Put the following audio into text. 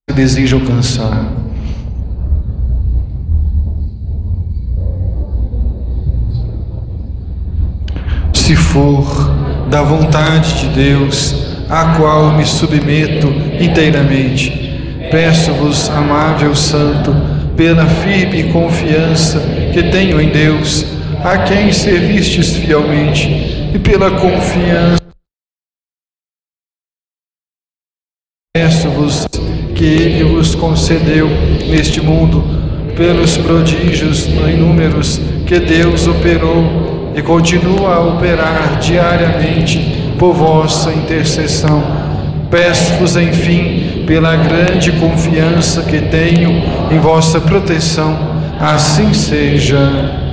que deseja alcançar. Se for da vontade de Deus, à qual me submeto inteiramente, peço-vos, amável Santo, pela firme confiança que tenho em Deus, a quem servistes fielmente, e pela confiança, peço-vos que Ele vos concedeu neste mundo, pelos prodígios inúmeros que Deus operou e continua a operar diariamente por vossa intercessão. Peço-vos, enfim, pela grande confiança que tenho em vossa proteção, assim seja.